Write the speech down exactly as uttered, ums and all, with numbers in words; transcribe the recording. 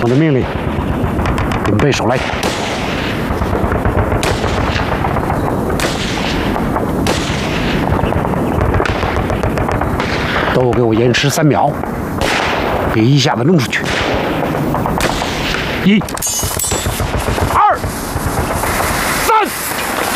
的命令，准备手雷。都给我延迟三秒，别一下子扔出去。一。